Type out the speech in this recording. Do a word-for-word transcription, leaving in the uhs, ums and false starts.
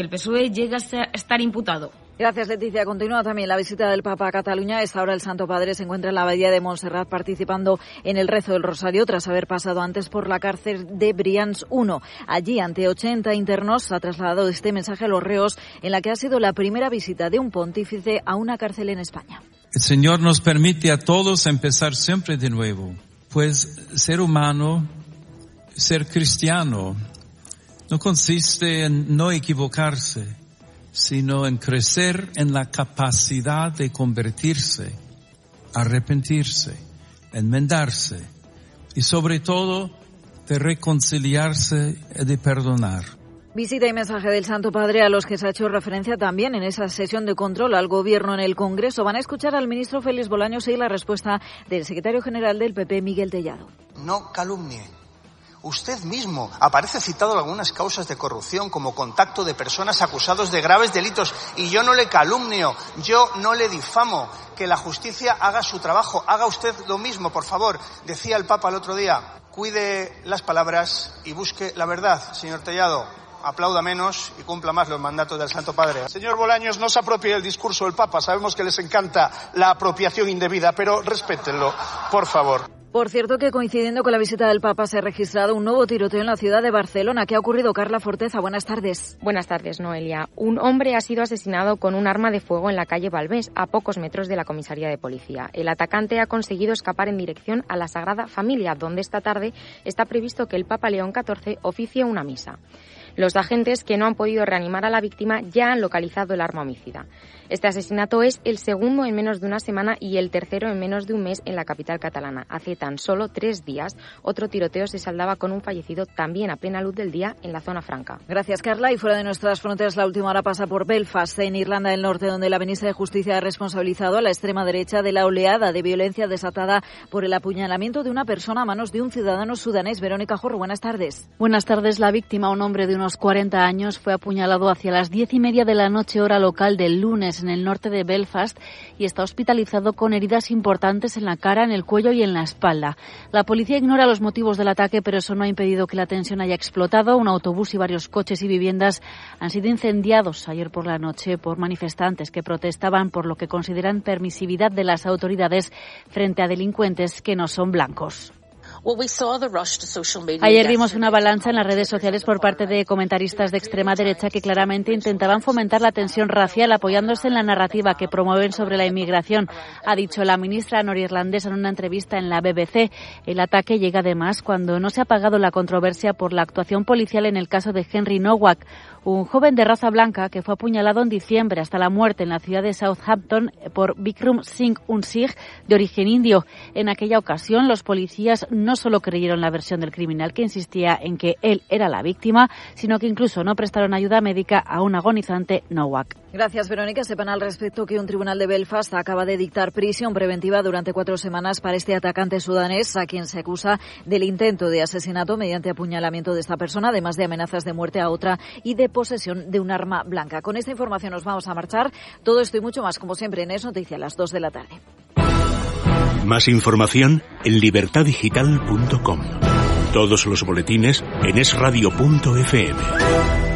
El P S O E llega a estar imputado. Gracias, Leticia. Continúa también la visita del Papa a Cataluña. A esta hora el Santo Padre se encuentra en la abadía de Montserrat participando en el rezo del Rosario tras haber pasado antes por la cárcel de Brians uno. Allí, ante ochenta internos, ha trasladado este mensaje a los reos en la que ha sido la primera visita de un pontífice a una cárcel en España. El Señor nos permite a todos empezar siempre de nuevo, pues ser humano, ser cristiano, no consiste en no equivocarse, sino en crecer en la capacidad de convertirse, arrepentirse, enmendarse y sobre todo de reconciliarse y de perdonar. Visita y mensaje del Santo Padre a los que se ha hecho referencia también en esa sesión de control al Gobierno en el Congreso. Van a escuchar al ministro Félix Bolaños y la respuesta del secretario general del P P, Miguel Tellado. No calumnie. Usted mismo aparece citado en algunas causas de corrupción como contacto de personas acusados de graves delitos y yo no le calumnio, yo no le difamo. Que la justicia haga su trabajo, haga usted lo mismo, por favor. Decía el Papa el otro día, cuide las palabras y busque la verdad, señor Tellado. Aplauda menos y cumpla más los mandatos del Santo Padre. Señor Bolaños, no se apropie del discurso del Papa. Sabemos que les encanta la apropiación indebida, pero respétenlo, por favor. Por cierto que coincidiendo con la visita del Papa se ha registrado un nuevo tiroteo en la ciudad de Barcelona. ¿Qué ha ocurrido, Carla Forteza? Buenas tardes. Buenas tardes, Noelia. Un hombre ha sido asesinado con un arma de fuego en la calle Balbés, a pocos metros de la comisaría de policía. El atacante ha conseguido escapar en dirección a la Sagrada Familia, donde esta tarde está previsto que el Papa León catorce oficie una misa. Los agentes que no han podido reanimar a la víctima ya han localizado el arma homicida. Este asesinato es el segundo en menos de una semana y el tercero en menos de un mes en la capital catalana. Hace tan solo tres días, otro tiroteo se saldaba con un fallecido también a plena luz del día en la zona franca. Gracias, Carla. Y fuera de nuestras fronteras, la última hora pasa por Belfast, en Irlanda del Norte, donde la ministra de Justicia ha responsabilizado a la extrema derecha de la oleada de violencia desatada por el apuñalamiento de una persona a manos de un ciudadano sudanés. Verónica Jorro, buenas tardes. Buenas tardes. La víctima, un hombre de unos cuarenta años, fue apuñalado hacia las diez y media de la noche hora local del lunes en el norte de Belfast y está hospitalizado con heridas importantes en la cara, en el cuello y en la espalda. La policía ignora los motivos del ataque, pero eso no ha impedido que la tensión haya explotado. Un autobús y varios coches y viviendas han sido incendiados ayer por la noche por manifestantes que protestaban por lo que consideran permisividad de las autoridades frente a delincuentes que no son blancos. Ayer vimos una avalancha en las redes sociales por parte de comentaristas de extrema derecha que claramente intentaban fomentar la tensión racial apoyándose en la narrativa que promueven sobre la inmigración, ha dicho la ministra norirlandesa en una entrevista en la B B C. El ataque llega además cuando no se ha apagado la controversia por la actuación policial en el caso de Henry Nowak, un joven de raza blanca que fue apuñalado en diciembre hasta la muerte en la ciudad de Southampton por Bikram Singh, un sikh de origen indio. En aquella ocasión, los policías no solo creyeron la versión del criminal que insistía en que él era la víctima, sino que incluso no prestaron ayuda médica a un agonizante Nowak. Gracias, Verónica. Sepan al respecto que un tribunal de Belfast acaba de dictar prisión preventiva durante cuatro semanas para este atacante sudanés, a quien se acusa del intento de asesinato mediante apuñalamiento de esta persona, además de amenazas de muerte a otra y de posesión de un arma blanca. Con esta información nos vamos a marchar. Todo esto y mucho más, como siempre, en Es Noticia a las dos de la tarde. Más información en libertad digital punto com. Todos los boletines en es radio punto efe eme.